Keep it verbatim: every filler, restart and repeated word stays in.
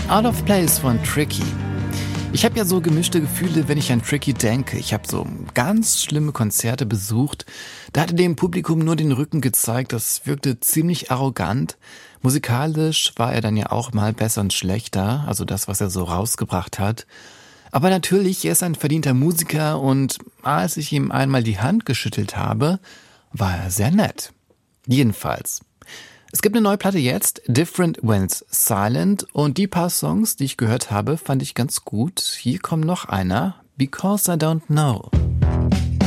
Out of Place von Tricky. Ich habe ja so gemischte Gefühle, wenn ich an Tricky denke. Ich habe so ganz schlimme Konzerte besucht. Da hatte dem Publikum nur den Rücken gezeigt. Das wirkte ziemlich arrogant. Musikalisch war er dann ja auch mal besser und schlechter, also das, was er so rausgebracht hat. Aber natürlich, er ist ein verdienter Musiker und als ich ihm einmal die Hand geschüttelt habe, war er sehr nett. Jedenfalls. Es gibt eine neue Platte jetzt, Different When's Silent, und die paar Songs, die ich gehört habe, fand ich ganz gut. Hier kommt noch einer, Because I Don't Know.